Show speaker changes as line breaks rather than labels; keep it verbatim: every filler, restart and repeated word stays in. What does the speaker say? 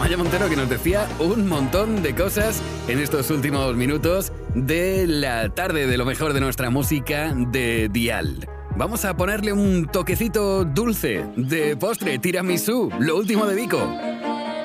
Amaya Montero, que nos decía un montón de cosas en estos últimos minutos de la tarde, de lo mejor de nuestra música de Dial. Vamos a ponerle un toquecito dulce de postre, tiramisú, lo último de Vico.